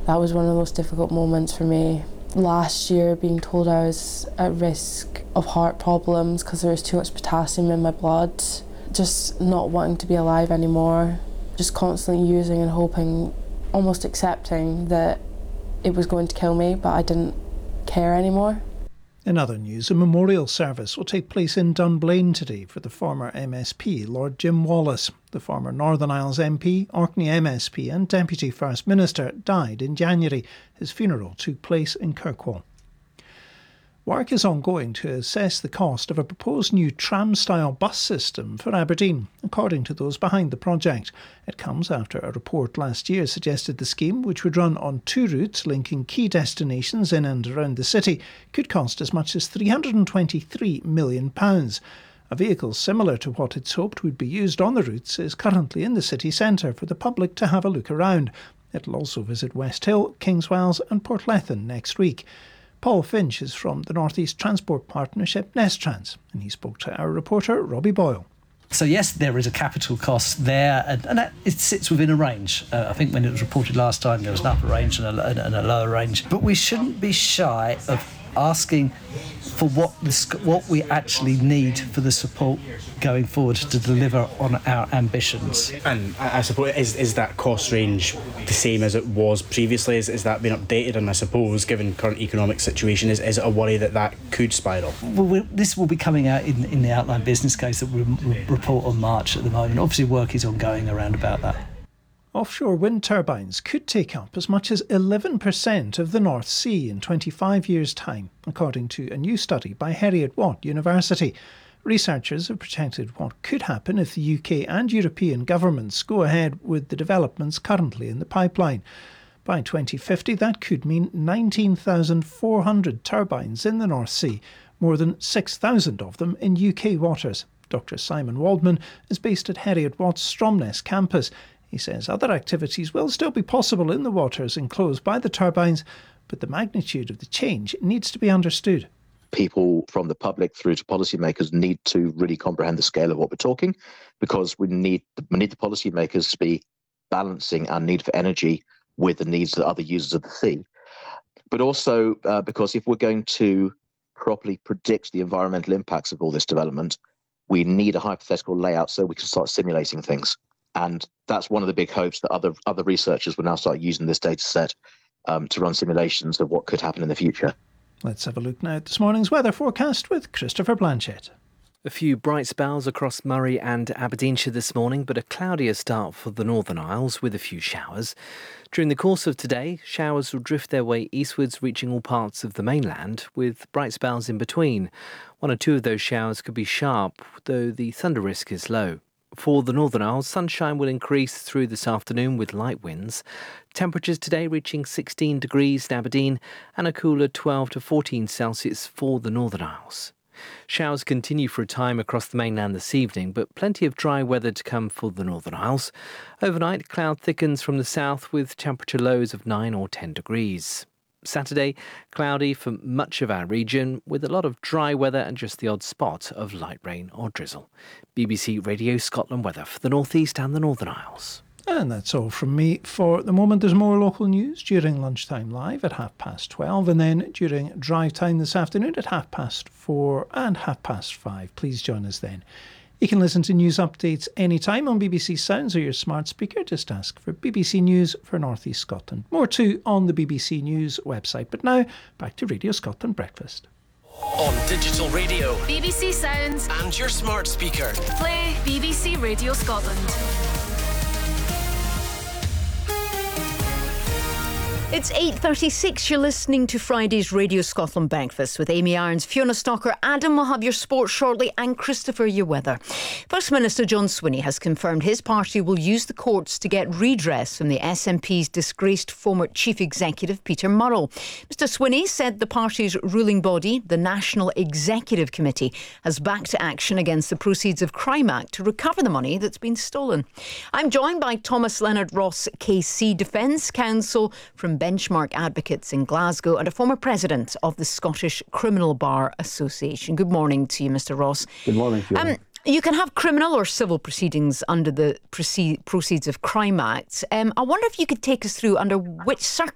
That was one of the most difficult moments for me. Last year, being told I was at risk of heart problems because there was too much potassium in my blood, just not wanting to be alive anymore, just constantly using and hoping, almost accepting that it was going to kill me, but I didn't care anymore. In other news, a memorial service will take place in Dunblane today for the former MSP, Lord Jim Wallace. The former Northern Isles MP, Orkney MSP and Deputy First Minister died in January. His funeral took place in Kirkwall. Work is ongoing to assess the cost of a proposed new tram-style bus system for Aberdeen, according to those behind the project. It comes after a report last year suggested the scheme, which would run on 2 routes linking key destinations in and around the city, could cost as much as £323 million. A vehicle similar to what it's hoped would be used on the routes is currently in the city centre for the public to have a look around. It'll also visit West Hill, Kingswells and Portlethen next week. Paul Finch is from the North East Transport Partnership Nestrans, and he spoke to our reporter Robbie Boyle. So yes, there is a capital cost there, and that, it sits within a range. I think when it was reported last time, there was an upper range and a lower range. But we shouldn't be shy of asking for what we actually need for the support going forward to deliver on our ambitions. And I suppose, is that cost range the same as it was previously? Is that been updated? And I suppose, given current economic situation, is it a worry that could spiral? Well, this will be coming out in the outline business case that we'll report on March at the moment. Obviously, work is ongoing around about that. Offshore wind turbines could take up as much as 11% of the North Sea in 25 years' time, according to a new study by Heriot-Watt University. Researchers have projected what could happen if the UK and European governments go ahead with the developments currently in the pipeline. By 2050, that could mean 19,400 turbines in the North Sea, more than 6,000 of them in UK waters. Dr Simon Waldman is based at Heriot-Watt's Stromness campus. He says other activities will still be possible in the waters enclosed by the turbines, but the magnitude of the change needs to be understood. People from the public through to policymakers need to really comprehend the scale of what we're talking, because we need the policymakers to be balancing our need for energy with the needs of other users of the sea. But also because if we're going to properly predict the environmental impacts of all this development, we need a hypothetical layout so we can start simulating things. And that's one of the big hopes, that other researchers will now start using this data set to run simulations of what could happen in the future. Let's have a look now at this morning's weather forecast with Christopher Blanchett. A few bright spells across Murray and Aberdeenshire this morning, but a cloudier start for the Northern Isles with a few showers. During the course of today, showers will drift their way eastwards, reaching all parts of the mainland, with bright spells in between. 1 or 2 of those showers could be sharp, though the thunder risk is low. For the Northern Isles, sunshine will increase through this afternoon with light winds. Temperatures today reaching 16 degrees in Aberdeen and a cooler 12 to 14 Celsius for the Northern Isles. Showers continue for a time across the mainland this evening, but plenty of dry weather to come for the Northern Isles. Overnight, cloud thickens from the south with temperature lows of 9 or 10 degrees. Saturday, cloudy for much of our region, with a lot of dry weather and just the odd spot of light rain or drizzle. BBC Radio Scotland weather for the North East and the Northern Isles. And that's all from me for the moment. There's more local news during lunchtime live at 12:30, and then during drive time this afternoon at 4:30 and 5:30. Please join us then. You can listen to news updates anytime on BBC Sounds or your smart speaker. Just ask for BBC News for North East Scotland. More too on the BBC News website. But now, back to Radio Scotland Breakfast. On digital radio, BBC Sounds, and your smart speaker. Play BBC Radio Scotland. It's 8:36. You're listening to Friday's Radio Scotland Breakfast with Amy Irons, Fiona Stocker, Adam will have your sports shortly, and Christopher your weather. First Minister John Swinney has confirmed his party will use the courts to get redress from the SNP's disgraced former Chief Executive Peter Murrell. Mr Swinney said the party's ruling body, the National Executive Committee, has backed action against the Proceeds of Crime Act to recover the money that's been stolen. I'm joined by Thomas Leonard Ross, KC Defence Counsel from Benchmark Advocates in Glasgow and a former president of the Scottish Criminal Bar Association. Good morning to you, Mr Ross. Good morning, Fiona. You can have criminal or civil proceedings under the Proceeds of Crime Act. I wonder if you could take us through under which circumstances